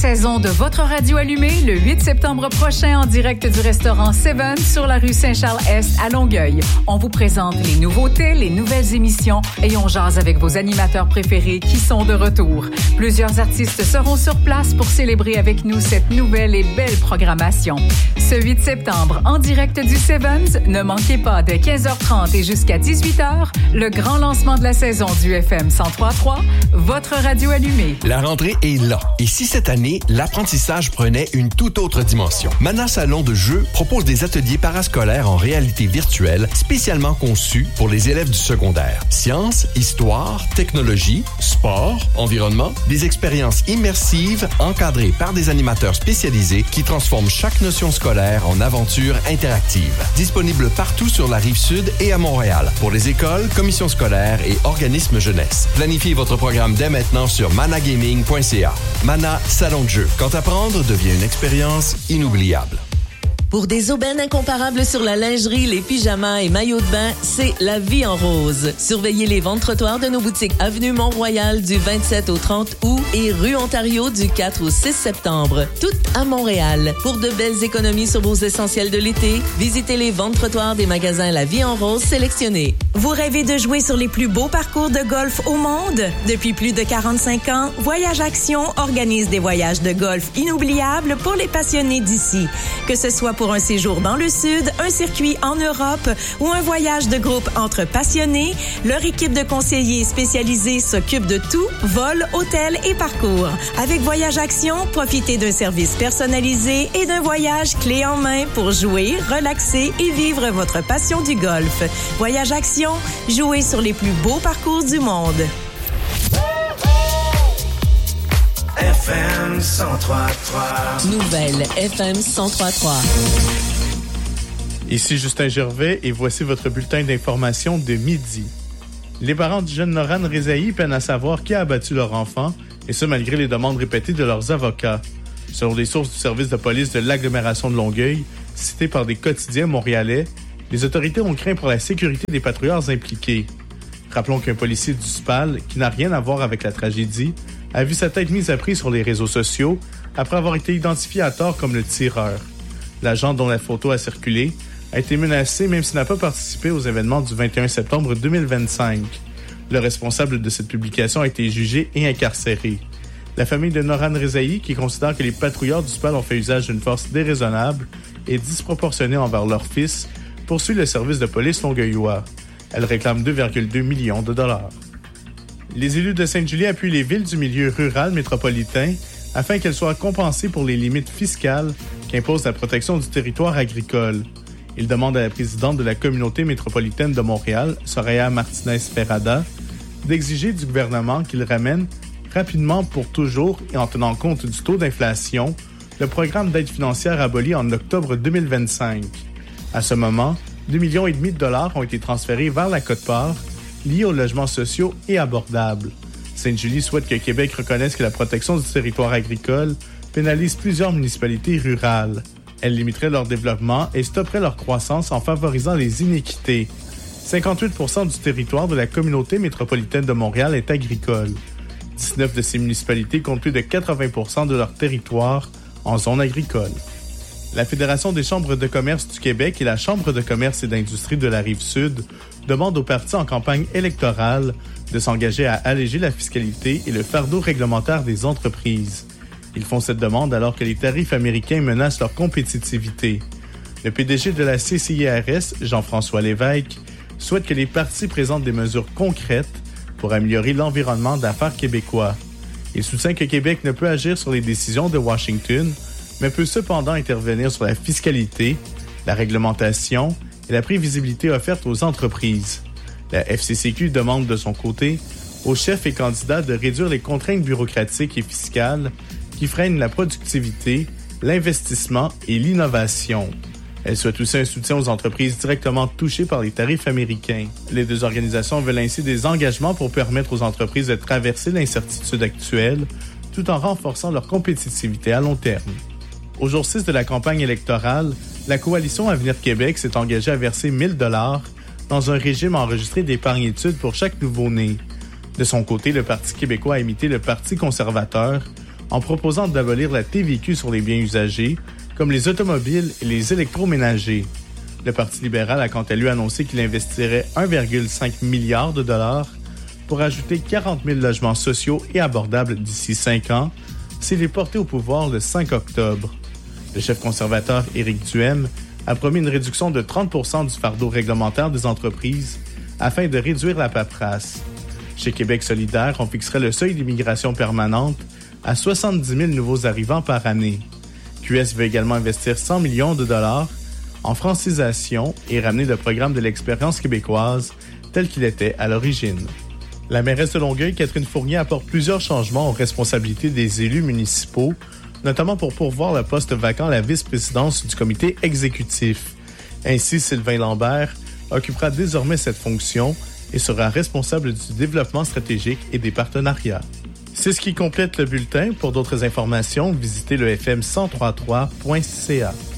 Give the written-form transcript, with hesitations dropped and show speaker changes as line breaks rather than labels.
Saison de votre radio allumée le 8 septembre prochain en direct du restaurant Seven sur la rue Saint-Charles-Est à Longueuil. On vous présente les nouveautés, les nouvelles émissions et on jase avec vos animateurs préférés qui sont de retour. Plusieurs artistes seront sur place pour célébrer avec nous cette nouvelle et belle programmation. Ce 8 septembre, en direct du Sevens, ne manquez pas dès 15h30 et jusqu'à 18h, le grand lancement de la saison du FM 103.3, votre radio allumée.
La rentrée est là. Et si cette année, l'apprentissage prenait une toute autre dimension? Mana Salon de jeu propose des ateliers parascolaires en réalité virtuelle spécialement conçus pour les élèves du secondaire. Sciences, histoire, technologie, sport, environnement, des expériences immersives encadrées par des animateurs spécialisés qui transforment chaque notion scolaire en aventure interactive. Disponible partout sur la Rive-Sud et à Montréal pour les écoles, commissions scolaires et organismes jeunesse. Planifiez votre programme dès maintenant sur managaming.ca. Mana Salon de jeu. Quand apprendre devient une expérience inoubliable.
Pour des aubaines incomparables sur la lingerie, les pyjamas et maillots de bain, c'est La Vie en Rose. Surveillez les ventes trottoirs de nos boutiques Avenue Mont-Royal du 27 au 30 août et rue Ontario du 4 au 6 septembre. Toutes à Montréal. Pour de belles économies sur vos essentiels de l'été, visitez les ventes trottoirs des magasins La Vie en Rose sélectionnés.
Vous rêvez de jouer sur les plus beaux parcours de golf au monde? Depuis plus de 45 ans, Voyage Action organise des voyages de golf inoubliables pour les passionnés d'ici. Que ce soit pour un séjour dans le Sud, un circuit en Europe ou un voyage de groupe entre passionnés, leur équipe de conseillers spécialisés s'occupe de tout, vol, hôtel et parcours. Avec Voyage Action, profitez d'un service personnalisé et d'un voyage clé en main pour jouer, relaxer et vivre votre passion du golf. Voyage Action, jouez sur les plus beaux parcours du monde.
FM 103.3.
Nouvelle FM 103.3.
Ici Justin Gervais et voici votre bulletin d'information de midi. Les parents du jeune Noran Rezaï peinent à savoir qui a abattu leur enfant, et ce malgré les demandes répétées de leurs avocats. Selon des sources du service de police de l'agglomération de Longueuil, citées par des quotidiens montréalais, les autorités ont craint pour la sécurité des patrouilleurs impliqués. Rappelons qu'un policier du SPAL, qui n'a rien à voir avec la tragédie, a vu sa tête mise à prix sur les réseaux sociaux après avoir été identifié à tort comme le tireur. L'agent dont la photo a circulé a été menacé même s'il n'a pas participé aux événements du 21 septembre 2025. Le responsable de cette publication a été jugé et incarcéré. La famille de Noran Rezaï, qui considère que les patrouilleurs du SPAL ont fait usage d'une force déraisonnable et disproportionnée envers leur fils, poursuit le service de police longueuillois. Elle réclame 2,2 millions de dollars. Les élus de Sainte-Julie appuient les villes du milieu rural métropolitain afin qu'elles soient compensées pour les limites fiscales qu'impose la protection du territoire agricole. Ils demandent à la présidente de la communauté métropolitaine de Montréal, Soraya Martinez-Ferrada, d'exiger du gouvernement qu'il ramène rapidement pour toujours et en tenant compte du taux d'inflation, le programme d'aide financière aboli en octobre 2025. À ce moment, 2,5 millions de dollars ont été transférés vers la quote-part, liés aux logements sociaux et abordables. Sainte-Julie souhaite que Québec reconnaisse que la protection du territoire agricole pénalise plusieurs municipalités rurales. Elle limiterait leur développement et stopperait leur croissance en favorisant les inéquités. 58% du territoire de la communauté métropolitaine de Montréal est agricole. 19 de ces municipalités comptent plus de 80% de leur territoire en zone agricole. La Fédération des chambres de commerce du Québec et la Chambre de commerce et d'industrie de la Rive-Sud demandent aux partis en campagne électorale de s'engager à alléger la fiscalité et le fardeau réglementaire des entreprises. Ils font cette demande alors que les tarifs américains menacent leur compétitivité. Le PDG de la CCIRS, Jean-François Lévesque, souhaite que les partis présentent des mesures concrètes pour améliorer l'environnement d'affaires québécois. Il soutient que Québec ne peut agir sur les décisions de Washington, mais peut cependant intervenir sur la fiscalité, la réglementation et la prévisibilité offerte aux entreprises. La FCCQ demande de son côté aux chefs et candidats de réduire les contraintes bureaucratiques et fiscales qui freinent la productivité, l'investissement et l'innovation. Elle souhaite aussi un soutien aux entreprises directement touchées par les tarifs américains. Les deux organisations veulent ainsi des engagements pour permettre aux entreprises de traverser l'incertitude actuelle tout en renforçant leur compétitivité à long terme. Au jour 6 de la campagne électorale, la coalition Avenir Québec s'est engagée à verser 1 000 $ dans un régime enregistré d'épargne-études pour chaque nouveau-né. De son côté, le Parti québécois a imité le Parti conservateur en proposant d'abolir la TVQ sur les biens usagés, comme les automobiles et les électroménagers. Le Parti libéral a quant à lui annoncé qu'il investirait 1,5 milliard de dollars pour ajouter 40 000 logements sociaux et abordables d'ici 5 ans, s'il est porté au pouvoir le 5 octobre. Le chef conservateur Éric Duhem a promis une réduction de 30 % du fardeau réglementaire des entreprises afin de réduire la paperasse. Chez Québec solidaire, on fixerait le seuil d'immigration permanente à 70 000 nouveaux arrivants par année. QS veut également investir 100 millions de dollars en francisation et ramener le programme de l'expérience québécoise tel qu'il était à l'origine. La mairesse de Longueuil, Catherine Fournier, apporte plusieurs changements aux responsabilités des élus municipaux, notamment pour pourvoir le poste vacant à la vice-présidence du comité exécutif. Ainsi, Sylvain Lambert occupera désormais cette fonction et sera responsable du développement stratégique et des partenariats. C'est ce qui complète le bulletin. Pour d'autres informations, visitez le fm1033.ca.